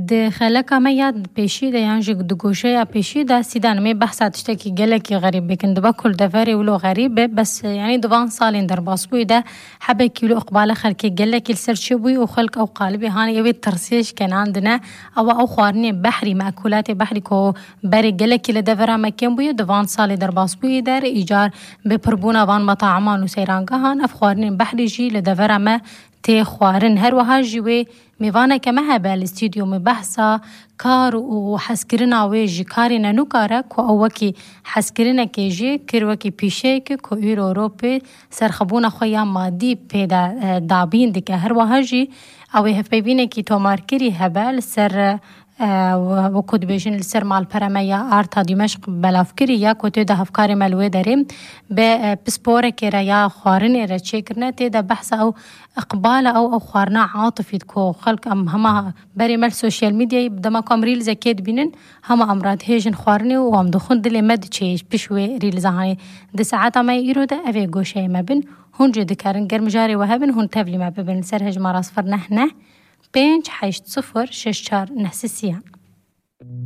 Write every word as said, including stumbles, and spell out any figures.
د خلک ما یاد پیشی ده یعنی جو دگوشه یا پیشی ده سیدان می بحثات اشتکی گلکی غریب بکن دبا کل دفری ولو غریبه بس يعني دوان سالين در باسبوي ده حبه كيلو اقبال خلك گلکی السر شبوي وخلق او قالبي هاني يبي ترسيش كان عندنا او او خوارني بحري مأكولات بحري كو بري گلکی لدفرا مكان بوي دوان سالي در باسبوي در ايجار بپربونا وان مطاعمان و سيرانگاهان اف خوارني بحري جي لدفرا ما تي خوارن هر وها جوي میوانه که مه به الاستودیو مبحثا کار و حسکرنا و جی کاری ننو کاره که اوکی حسکرنا که جی کروکی پیشه که که ایرو روپی سرخبون خویا مادی پیدا دابین دیگه هر وها جی اوی هف ببینه که تو مارکری هبل سر و کد بیشن سر مال پرمایا آرتا دمشق بلافکری یا کد ده افکار ملوه داریم به پسپوره که ریا خوارنی را چکرنه تیدا بحث او اقبال او او خوارنا عاطفی کو خلق ام هما بری مال سوشیال میدیا بدما کام ریل زکید بینن هما امراد هیجن خوارنی و هم دخون دلی مد چیش بشوی ریل زهانی ده ساعت ما ایرو ده اوی گوشه ما بین هون جدی کارن گرم جاری و هبن هون تبلی ما ببین سر هج مراس فر نه نه پنج هشت صفر شش چار نحسسيها.